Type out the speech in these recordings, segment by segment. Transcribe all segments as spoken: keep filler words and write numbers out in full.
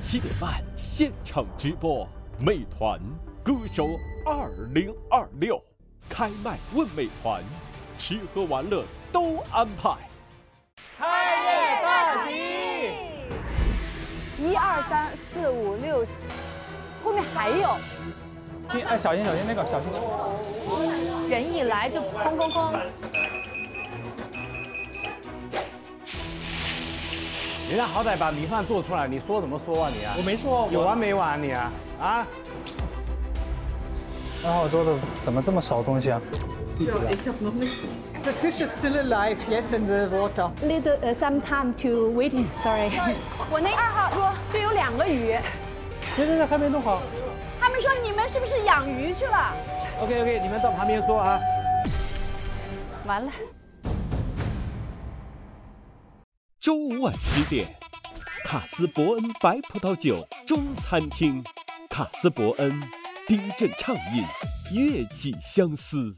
七点半现场直播，美团歌手二零二六开麦问美团，吃喝玩乐都安排。 开业大吉！ 一二三四五六，后面还有。 心哎，小心小心，那个小心。 人一来就哐哐哐。 人家好歹把米饭做出来，你说怎么说啊你啊？ 我没说， 有完没完你啊？啊？ 然后我做的怎么这么少东西啊？ The fish is still alive, yes, in the water. Little uh, some time to waiting. Sorry. 我那二号说就有两个鱼， 别别别，还没弄好。 他们说你们是不是养鱼去了？ OK OK， 你们到旁边说啊。 完了。 周五晚十点，卡斯伯恩白葡萄酒中餐厅，卡斯伯恩冰镇畅饮，月季相思。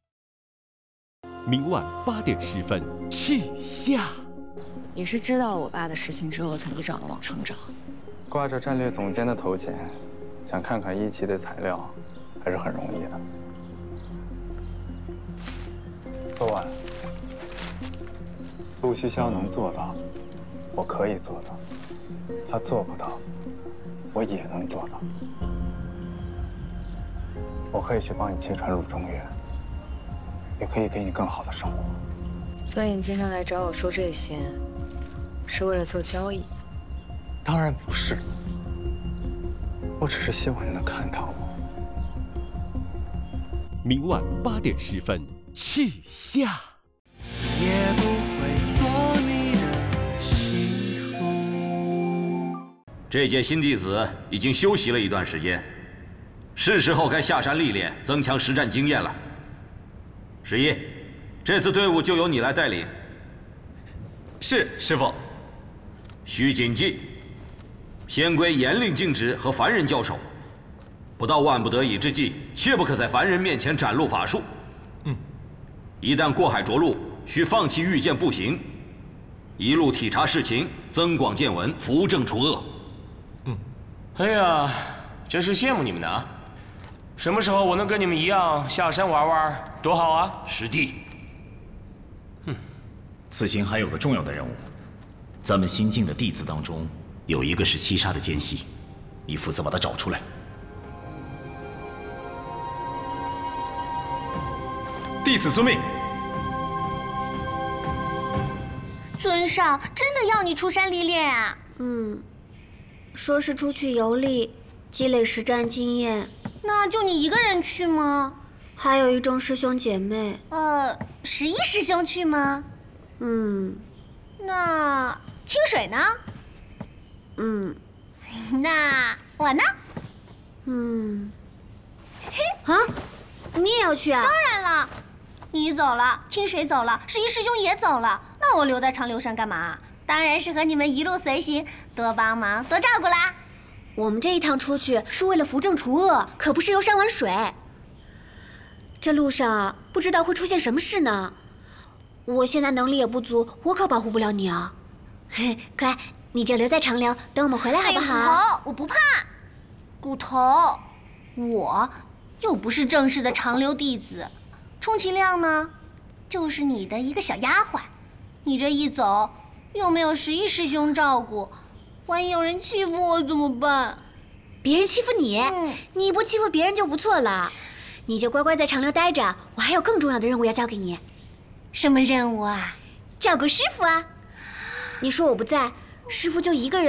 明晚八点十分，赤夏。 你是知道了我爸的事情之后才去找的王厂长？ 挂着战略总监的头衔，想看看一期的材料，还是很容易的。昨晚，陆西霄能做到，我可以做到；他做不到，我也能做到。我可以去帮你揭穿陆中岳。 也可以给你更好的生活， 所以你经常来找我说这些，是为了做交易？ 当然不是，我只是希望你能看到我。 明晚八点十分，赤夏。 也不会做你的幸福。 这届新弟子已经休息了一段时间，是时候该下山历练，增强实战经验了。 十一，这次队伍就由你来带领。 是，师傅。 需谨记，仙规严令禁止和凡人交手，不到万不得已之际，切不可在凡人面前展露法术。 嗯。 一旦过海着陆，需放弃御剑步行，一路体察事情，增广见闻，扶正除恶。 嗯。哎呀，真是羡慕你们呢啊！ 什么时候我能跟你们一样下山玩玩，多好啊！ 师弟， 哼，此行还有个重要的任务，咱们新进的弟子当中有一个是西沙的奸细，你负责把他找出来。 弟子遵命。 尊上真的要你出山历练啊？ 嗯，说是出去游历，积累实战经验。 那就你一个人去吗？ 还有一众师兄姐妹。 呃，十一师兄去吗？ 嗯。 那清水呢？ 嗯。 那我呢？ 嗯。嘿啊，你也要去啊？ 当然了，你走了，清水走了，十一师兄也走了，那我留在长留山干嘛？当然是和你们一路随行，多帮忙，多照顾啦。 我们这一趟出去是为了扶正除恶，可不是游山玩水。这路上不知道会出现什么事呢。我现在能力也不足，我可保护不了你啊。嘿，乖，你就留在长留，等我们回来好不好？ 骨头，我不怕。骨头，我又不是正式的长留弟子，充其量呢，就是你的一个小丫鬟。你这一走，又没有十一师兄照顾。 万一有人欺负我怎么办？ 别人欺负你，嗯、你不欺负别人就不错了。你就乖乖在长留待着，我还有更重要的任务要交给你。 什么任务啊？ 照顾师傅啊！你说我不在，师傅就一个人。